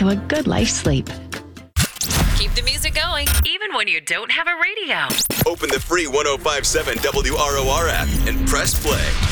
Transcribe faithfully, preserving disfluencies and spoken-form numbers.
to a good night's sleep. Keep the music going, even when you don't have a radio. Open the free one oh five point seven W R O R app and press play.